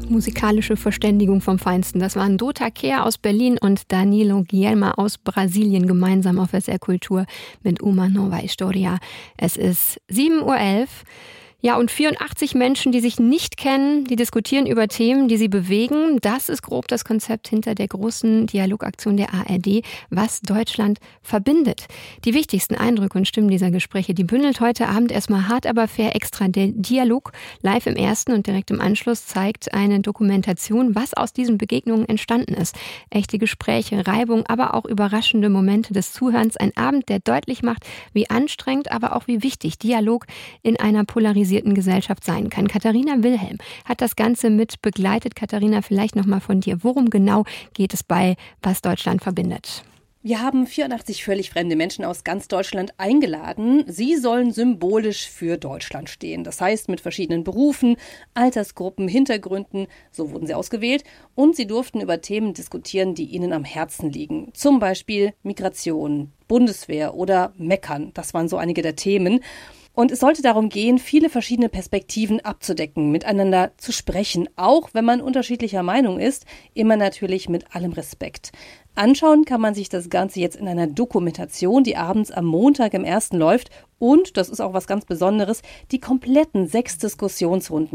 Musikalische Verständigung vom Feinsten. Das waren Dota Kehr aus Berlin und Danilo Guilherme aus Brasilien gemeinsam auf SR Kultur mit Uma Nova Historia. Es ist 7:11 Uhr. Ja, und 84 Menschen, die sich nicht kennen, die diskutieren über Themen, die sie bewegen. Das ist grob das Konzept hinter der großen Dialogaktion der ARD, was Deutschland verbindet. Die wichtigsten Eindrücke und Stimmen dieser Gespräche, die bündelt heute Abend erstmal hart, aber fair extra der Dialog. Live im ersten und direkt im Anschluss zeigt eine Dokumentation, was aus diesen Begegnungen entstanden ist. Echte Gespräche, Reibung, aber auch überraschende Momente des Zuhörens. Ein Abend, der deutlich macht, wie anstrengend, aber auch wie wichtig Dialog in einer polarisierten Gesellschaft sein kann. Katharina Wilhelm hat das Ganze mit begleitet. Katharina, vielleicht nochmal von dir. Worum genau geht es bei Was Deutschland verbindet? Wir haben 84 völlig fremde Menschen aus ganz Deutschland eingeladen. Sie sollen symbolisch für Deutschland stehen. Das heißt, mit verschiedenen Berufen, Altersgruppen, Hintergründen. So wurden sie ausgewählt. Und sie durften über Themen diskutieren, die ihnen am Herzen liegen. Zum Beispiel Migration, Bundeswehr oder Meckern. Das waren so einige der Themen. Und es sollte darum gehen, viele verschiedene Perspektiven abzudecken, miteinander zu sprechen, auch wenn man unterschiedlicher Meinung ist, immer natürlich mit allem Respekt. Anschauen kann man sich das Ganze jetzt in einer Dokumentation, die abends am Montag im 1. läuft. Und, das ist auch was ganz Besonderes, die kompletten 6 Diskussionsrunden